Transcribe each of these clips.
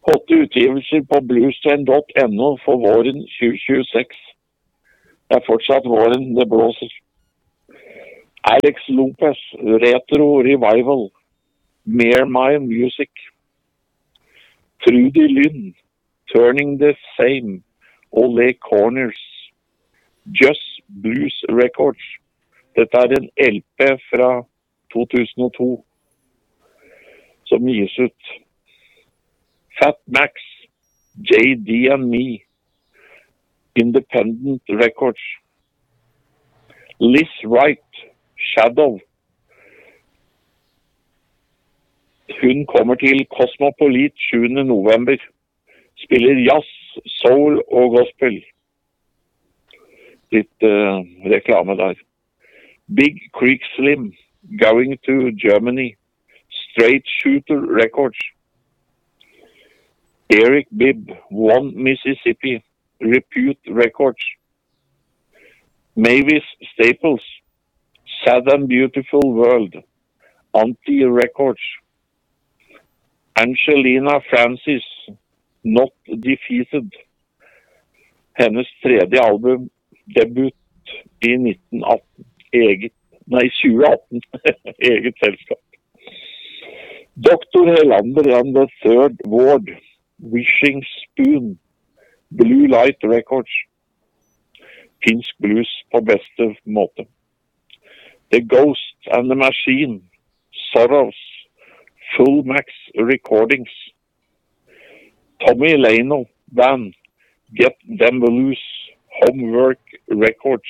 8 utgivelser på bluestrain.no for våren 2026. Det fortsatt våren, det blåser. Alex Lopez, Retro Revival, Mere My Music. Trudy Lynn, Turning the Same, Ole Corners. Just Blues Records. Dette en LP fra 2002 som gis ut. Fat Max, JD and Me, Independent Records. Liz Wright, Shadow. Hun kommer til Cosmopolit 7. november. Spiller jazz, soul og gospel. Litt reklame der. Big Creek Slim, Going to Germany. Straight Shooter Records. Eric Bibb, One Mississippi, Repute Records. Mavis Staples, Sad and Beautiful World, Anti Records. Angelina Francis, Not Defeated. Hennes tredje album, debut i 1918. 2018. Eget selskap. Dr. Helander and the Third Ward, Wishing Spoon, Blue Light Records. Finsk blues på beste måte. The Ghost and the Machine, Sorrows, Full Max Recordings. Tommy Leno Band, Get Them Blues, Homework Records.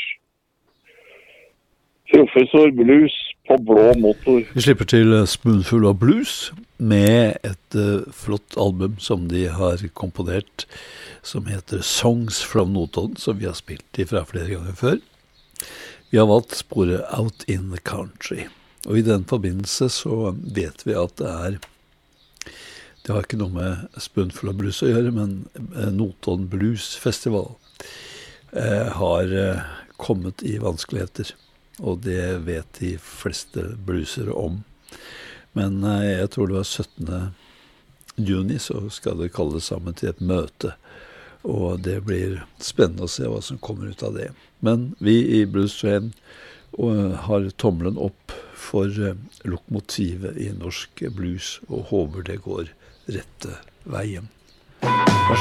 Professor Blues på blå motor. Vi slipper til Spoonful of Blues med et flott album som de har komponert som heter Songs from Notodden, som vi har spilt ifra flere ganger før. Vi har valgt sporet Out in the Country, og i den forbindelse så vet vi at det har ikke noe med Spoonful of Blues å gjøre, men Notodden Blues Festival har kommet i vanskeligheter. Og det vet de fleste bluesere om. Men jeg tror det var 17. juni, så skal det kalles sammen til et møte. Og det blir spennende å se hva som kommer ut av det. Men vi i Blues Train har tommelen opp for lokomotivet i norsk blues, og håper det går rette veien.